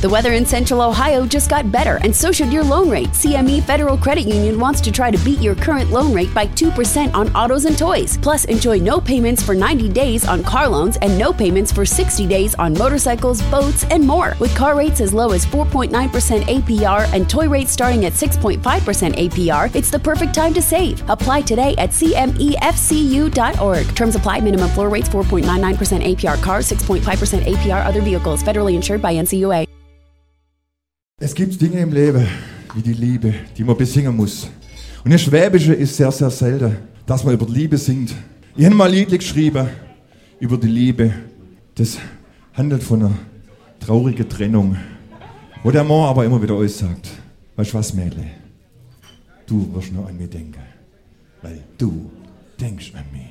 The weather in Central Ohio just got better, and so should your loan rate. CME Federal Credit Union wants to try to beat your current loan rate by 2% on autos and toys. Plus, enjoy no payments for 90 days on car loans and no payments for 60 days on motorcycles, boats, and more. With car rates as low as 4.9% APR and toy rates starting at 6.5% APR, it's the perfect time to save. Apply today at cmefcu.org. Terms apply. Minimum floor rates 4.99% APR cars, 6.5% APR other vehicles. Federally insured by NCUA. Es gibt Dinge im Leben, wie die Liebe, die man besingen muss. Und das Schwäbische ist sehr, sehr selten, dass man über die Liebe singt. Ich habe mal ein Lied geschrieben über die Liebe. Das handelt von einer traurigen Trennung, wo der Mann aber immer wieder alles sagt. Weißt du was, Mädle? Du wirst noch an mich denken, weil du denkst an mich.